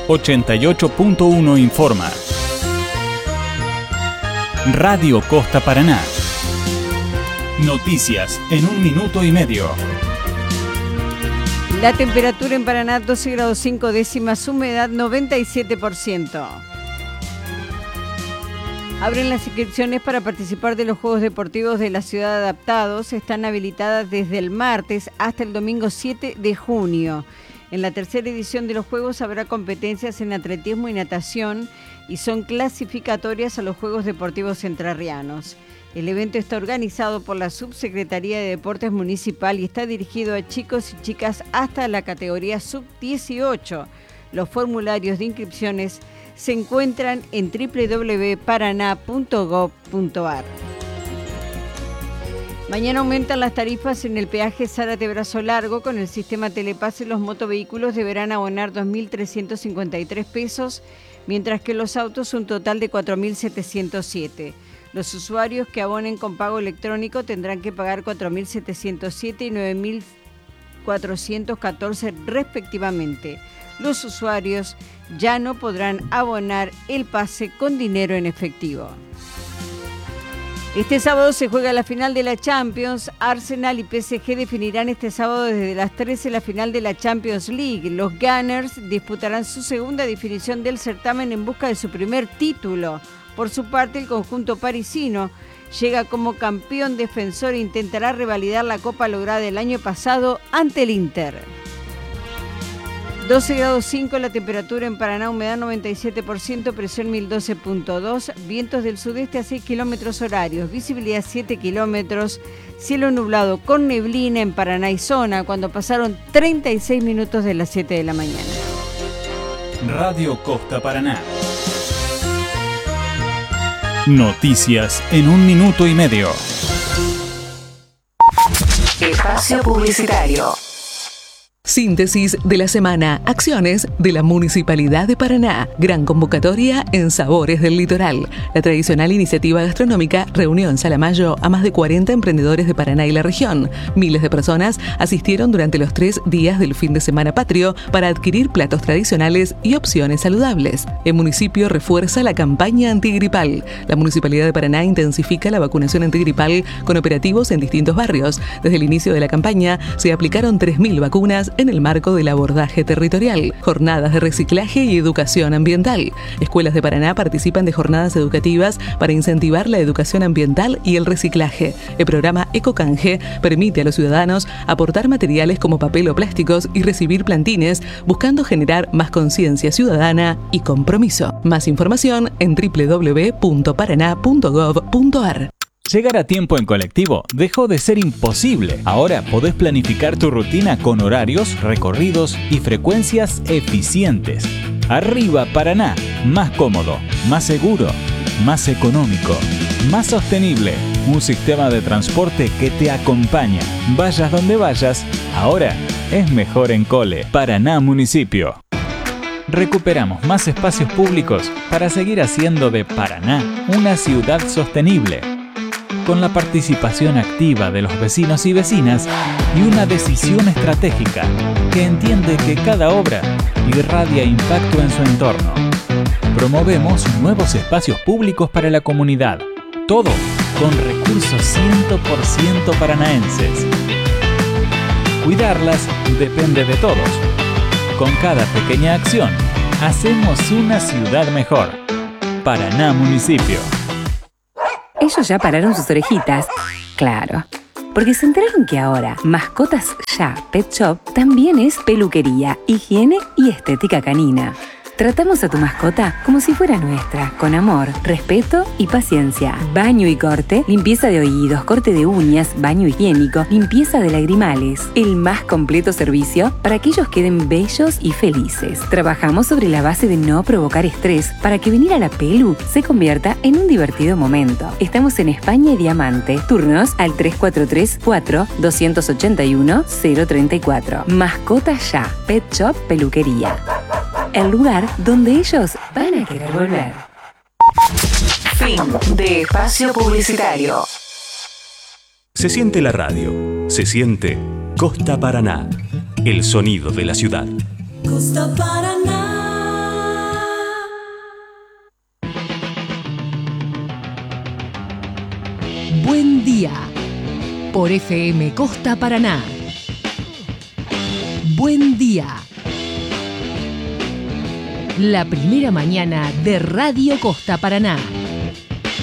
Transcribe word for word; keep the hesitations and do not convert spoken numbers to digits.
ochenta y ocho punto uno informa. Radio Costa Paraná. Noticias en un minuto y medio. La temperatura en Paraná doce grados cinco décimas, humedad noventa y siete por ciento. Abren las inscripciones para participar de los Juegos Deportivos de la Ciudad Adaptados. Están habilitadas desde el martes hasta el domingo siete de junio. En la tercera edición de los Juegos habrá competencias en atletismo y natación y son clasificatorias a los Juegos Deportivos Entrerrianos. El evento está organizado por la Subsecretaría de Deportes Municipal y está dirigido a chicos y chicas hasta la categoría sub dieciocho. Los formularios de inscripciones se encuentran en doble u doble u doble u punto paraná punto gob punto ar. Mañana aumentan las tarifas en el peaje Zárate Brazo Largo. Con el sistema Telepase, los motovehículos deberán abonar dos mil trescientos cincuenta y tres pesos, mientras que los autos un total de cuatro mil setecientos siete. Los usuarios que abonen con pago electrónico tendrán que pagar cuatro mil setecientos siete y nueve mil cuatrocientos catorce respectivamente. Los usuarios ya no podrán abonar el pase con dinero en efectivo. Este sábado se juega la final de la Champions. Arsenal y P S G definirán este sábado desde las trece la final de la Champions League. Los Gunners disputarán su segunda definición del certamen en busca de su primer título. Por su parte, el conjunto parisino llega como campeón defensor e intentará revalidar la copa lograda el año pasado ante el Inter. doce grados cinco la temperatura en Paraná, humedad noventa y siete por ciento, presión mil doce punto dos, vientos del sudeste a seis kilómetros horarios, visibilidad siete kilómetros, cielo nublado con neblina en Paraná y zona, cuando pasaron treinta y seis minutos de las siete de la mañana. Radio Costa Paraná. Noticias en un minuto y medio. Espacio publicitario. Síntesis de la semana. Acciones de la Municipalidad de Paraná. Gran convocatoria en Sabores del Litoral. La tradicional iniciativa gastronómica reunió en Salamayo a más de cuarenta emprendedores de Paraná y la región. Miles de personas asistieron durante los tres días del fin de semana patrio para adquirir platos tradicionales y opciones saludables. El municipio refuerza la campaña antigripal. La Municipalidad de Paraná intensifica la vacunación antigripal con operativos en distintos barrios. Desde el inicio de la campaña se aplicaron tres mil vacunas en el marco del abordaje territorial, jornadas de reciclaje y educación ambiental. Escuelas de Paraná participan de jornadas educativas para incentivar la educación ambiental y el reciclaje. El programa Ecocanje permite a los ciudadanos aportar materiales como papel o plásticos y recibir plantines, buscando generar más conciencia ciudadana y compromiso. Más información en doble u doble u doble u punto paraná punto gob punto ar. Llegar a tiempo en colectivo dejó de ser imposible. Ahora podés planificar tu rutina con horarios, recorridos y frecuencias eficientes. Arriba Paraná, más cómodo, más seguro, más económico, más sostenible. Un sistema de transporte que te acompaña. Vayas donde vayas, ahora es mejor en Cole. Paraná Municipio. Recuperamos más espacios públicos para seguir haciendo de Paraná una ciudad sostenible, con la participación activa de los vecinos y vecinas y una decisión estratégica que entiende que cada obra irradia impacto en su entorno. Promovemos nuevos espacios públicos para la comunidad, todo con recursos cien por ciento paranaenses. Cuidarlas depende de todos. Con cada pequeña acción, hacemos una ciudad mejor. Paraná Municipio. Ellos ya pararon sus orejitas. Claro, porque se enteraron que ahora Mascotas Ya Pet Shop también es peluquería, higiene y estética canina. Tratamos a tu mascota como si fuera nuestra, con amor, respeto y paciencia. Baño y corte, limpieza de oídos, corte de uñas, baño higiénico, limpieza de lagrimales. El más completo servicio para que ellos queden bellos y felices. Trabajamos sobre la base de no provocar estrés para que venir a la pelu se convierta en un divertido momento. Estamos en España y Diamante. Turnos al tres cuatro tres, cuatro, dos ocho uno, cero tres cuatro. Mascotas Ya Pet Shop Peluquería. El lugar donde ellos van a querer volver. Fin de espacio publicitario. Se siente la radio, se siente Costa Paraná, el sonido de la ciudad. Costa Paraná. Buen día. Por F M Costa Paraná. Buen día. La primera mañana de Radio Costa Paraná.